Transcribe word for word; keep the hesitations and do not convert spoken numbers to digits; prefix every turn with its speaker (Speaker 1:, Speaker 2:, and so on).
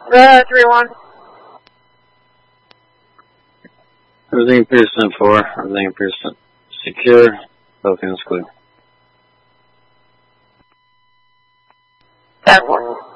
Speaker 1: Uh, three one.
Speaker 2: Everything appears ten four. Everything appears secure. Both units clear.
Speaker 1: ten four.